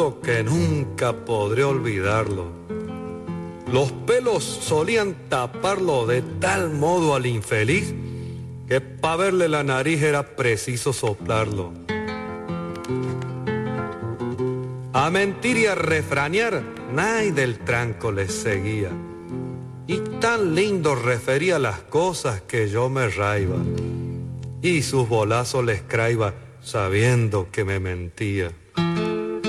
que nunca podré olvidarlo. Los pelos solían taparlo de tal modo al infeliz que pa' verle la nariz era preciso soplarlo. A mentir y a refranear, nadie del tranco les seguía. Y tan lindo refería las cosas que yo me raiba. Y sus bolazos les craiba sabiendo que me mentía.